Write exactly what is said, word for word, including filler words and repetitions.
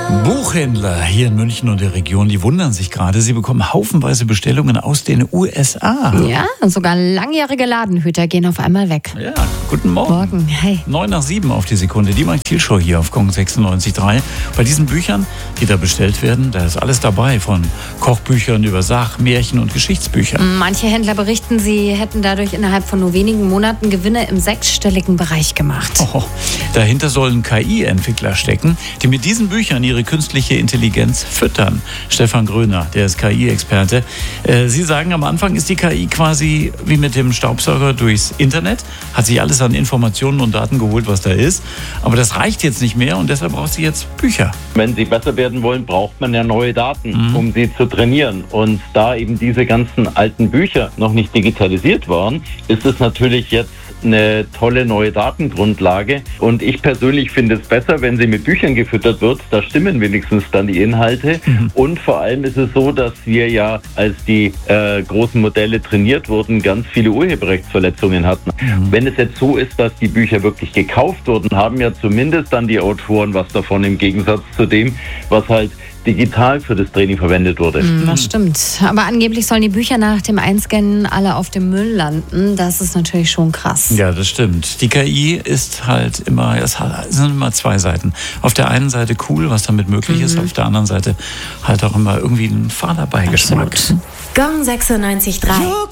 Buchhändler hier in München und der Region, die wundern sich gerade. Sie bekommen haufenweise Bestellungen aus den U S A. Ja, und sogar langjährige Ladenhüter gehen auf einmal weg. Ja, guten Morgen. Morgen, hey. neun nach sieben auf die Sekunde. Die Mike Thiel Show hier auf Kong sechsundneunzig Komma drei. Bei diesen Büchern, die da bestellt werden, da ist alles dabei. Von Kochbüchern über Sach-, Märchen- und Geschichtsbüchern. Manche Händler berichten, sie hätten dadurch innerhalb von nur wenigen Monaten Gewinne im sechsstelligen Bereich gemacht. Oh, dahinter sollen K I-Entwickler stecken, die mit diesen Büchern ihre künstliche Intelligenz füttern. Stefan Gröner, der ist K I-Experte. Äh, Sie sagen, am Anfang ist die K I quasi wie mit dem Staubsauger durchs Internet, hat sich alles an Informationen und Daten geholt, was da ist. Aber das reicht jetzt nicht mehr und deshalb braucht sie jetzt Bücher. Wenn sie besser werden wollen, braucht man ja neue Daten, Mhm. um sie zu trainieren. Und da eben diese ganzen alten Bücher noch nicht digitalisiert waren, ist es natürlich jetzt eine tolle neue Datengrundlage. Und ich persönlich finde es besser, wenn sie mit Büchern gefüttert wird. Da stimmen wenigstens dann die Inhalte. Mhm. Und vor allem ist es so, dass wir ja, als die äh, großen Modelle trainiert wurden, ganz viele Urheberrechtsverletzungen hatten. Mhm. Wenn es jetzt so ist, dass die Bücher wirklich gekauft wurden, haben ja zumindest dann die Autoren was davon, im Gegensatz zu dem, was halt digital für das Training verwendet wurde. Mhm, das stimmt. Aber angeblich sollen die Bücher nach dem Einscannen alle auf dem Müll landen. Das ist natürlich schon krass. Ja, das stimmt. Die K I ist halt immer, es sind immer zwei Seiten. Auf der einen Seite cool, was damit möglich mhm. ist, auf der anderen Seite halt auch immer irgendwie ein fader Beigeschmack. Absolut. Gong sechsundneunzig Komma drei.